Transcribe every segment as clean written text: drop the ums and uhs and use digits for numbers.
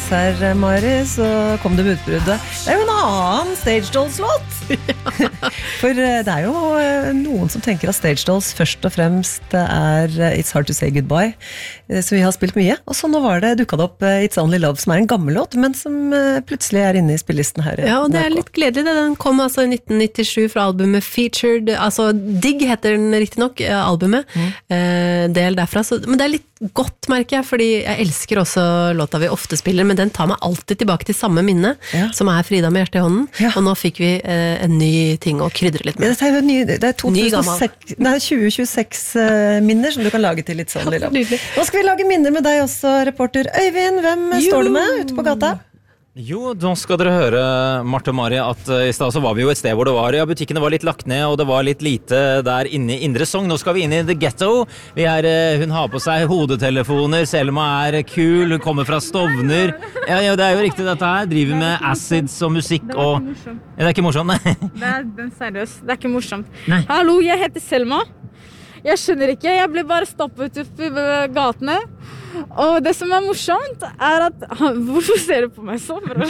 her, Mari, så kom det budbruddet. Det jo en annen Stage Dolls-låt! For det jo noen som tenker at Stage Dolls først og fremst It's Hard to Say Goodbye, som vi har spilt mye. Og så nå dukket det opp It's Only Love, som en gammel låt, men som plutselig inne i spillisten her. Ja, og det litt gledelig. Den kom altså i 1997 fra albumet Featured, altså Dig heter den riktig nok, albumet, del derfra. Så, men det litt godt, merker jeg, fordi jeg elsker også låta vi ofte spiller, men den tar meg alltid tilbake til samme minne, som Frida med hjertet i hånden, og nå fikk vi en ny ting å krydre litt med. Ja, det 2026 minner som du kan lage til litt sånn lille. Nå skal vi lage minner med deg også, reporter Øyvind. Hvem står du med ute på gata? Jo, nå skal dere høre, Marte og Mari, at i sted så var vi jo et sted hvor det butikkene var litt lagt ned, og det var litt lite der inne i Indre Sogn. Nå skal vi inn i The Ghetto. Hun har på seg hodetelefoner, Selma kul, hun kommer fra Stovner. Ja, det jo riktig dette her. Driver med acids og musikk og... Det ikke morsomt, nei. Det seriøst, det ikke morsomt. Nei. Hallo, jeg heter Selma. Jeg skjønner ikke, jeg ble bare stoppet opp i gatene. Og det som morsomt at... Hvorfor ser du på meg så, bror?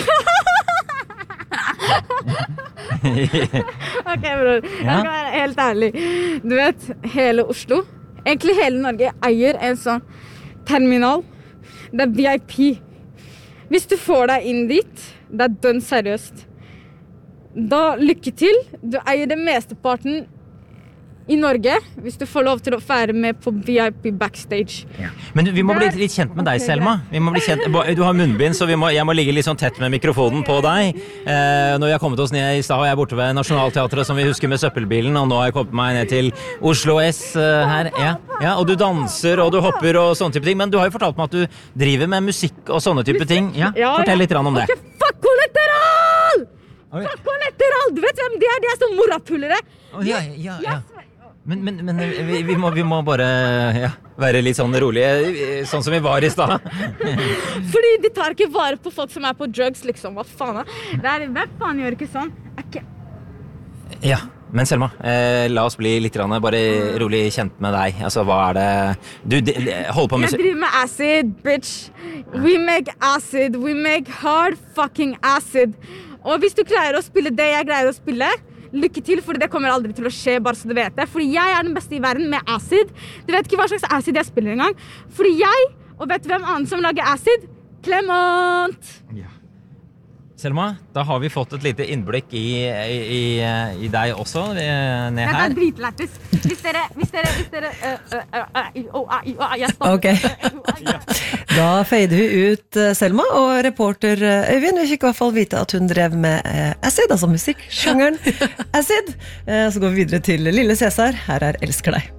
Ok, bror. Jeg skal være helt ærlig. Du vet, hele Oslo, egentlig hele Norge, eier en sånn terminal. Det VIP. Hvis du får deg inn dit, det dønn seriøst. Da lykke til. Du eier det mesteparten i Norge, hvis du får lov til å være med på VIP backstage. Ja. Men vi må bli litt kjent med deg, Selma. Vi må bli kjent. Du har munnbind, så jeg må ligge litt sånn tett med mikrofonen på deg. Når vi har kommet oss ned i stad, og jeg borte ved Nationalteatret, som vi husker med søppelbilen, og nå har jeg kommet meg ned til Oslo S her. Ja, og du danser, og du hopper og sånne type ting, men du har jo fortalt meg at du driver med musikk og sånne type ting. Ja, fortell litt om det. Ok, fuck kollateral! Fuck kollateral! Du vet hvem de er sånn morapullere. Ja. Men vi må bare være litt sånn rolige, sånn som vi var i stad. Fordi de tar ikke vare på folk som på drugs, liksom. Hva faen? Hvem faen gjør ikke sånn? Ja, men Selma, la oss bli litt bare rolig kjent med deg. Altså, hva det du holder på med? Jeg driver med acid, bitch. We make acid. We make hard fucking acid. Og hvis du greier å spille det jeg greier å spille, lykke til, for det kommer aldri til å skje, bare så du vet det. Fordi jeg den beste i verden med acid. Du vet ikke hva slags acid jeg spiller engang. Fordi jeg, og vet hvem annen som lager acid? Clement! Ja. Selma, da har vi fått et lite innblikk i deg også, ned her. Det dritlættis. Hvis dere Ok. Da fader vi ut Selma, og reporter Øyvind. Vi fikk i hvert fall vite at hun drev med acid, altså musikksjangeren acid. Så går vi videre til Lille Cæsar. Her Elsker deg.